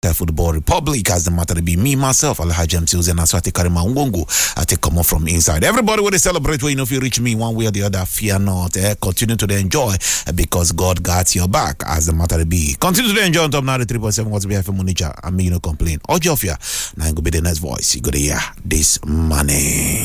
Football Republic. As the matter to be me, myself, Alhaji Mtuze, and so I take Karima Ngongo. I take come off from inside. Everybody will celebrate when you know if you reach me one way or the other, fear not. Continue to enjoy because God got your back, as the matter to be. Continue to enjoy on top 93.7 what's BFM Munija. I mean, you know, complain. Ojofia, now go be the next voice. You go to hear this money.